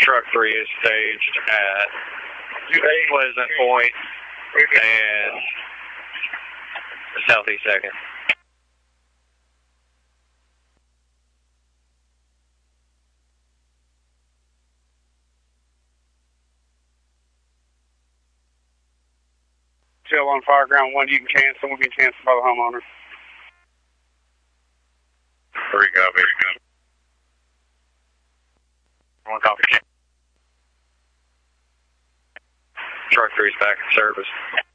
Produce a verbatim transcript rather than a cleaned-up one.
Truck three is staged at Pleasant Point and Southeast second. Still on Fireground one, you can cancel, will be canceled by the homeowner. Three copy. One copy. Truck three is back in service.